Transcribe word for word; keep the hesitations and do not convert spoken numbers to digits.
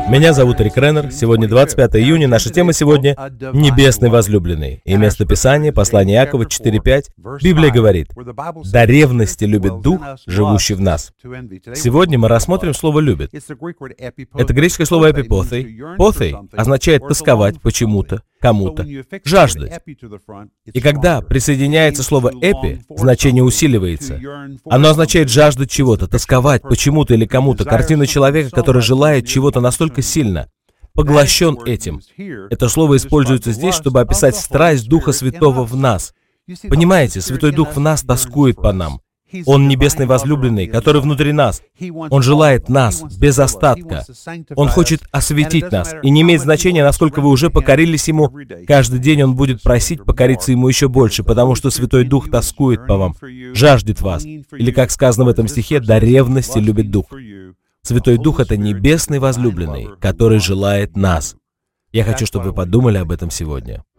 Меня зовут Рик Реннер. Сегодня двадцать пятое июня. Наша тема сегодня «Небесный возлюбленный». И место Писания, послание Иакова четыре пять. Библия говорит: «До ревности любит Дух, живущий в нас». Сегодня мы рассмотрим слово «любит». Это греческое слово «эпипоthei». «Поthei» означает тосковать почему-то, кому-то, жаждать. И когда присоединяется слово «эпи», значение усиливается. Оно означает жаждать чего-то, тосковать почему-то или кому-то. Картина человека, который желает чего-то настолько сильно, поглощен этим. Это слово используется здесь, чтобы описать страсть Духа Святого в нас. Понимаете, Святой Дух в нас тоскует по нам. Он небесный возлюбленный, который внутри нас. Он желает нас без остатка. Он хочет осветить нас. И не имеет значения, насколько вы уже покорились Ему. Каждый день Он будет просить покориться Ему еще больше, потому что Святой Дух тоскует по вам, жаждет вас. Или, как сказано в этом стихе, до ревности любит Дух. Святой Дух — это небесный возлюбленный, который желает нас. Я хочу, чтобы вы подумали об этом сегодня.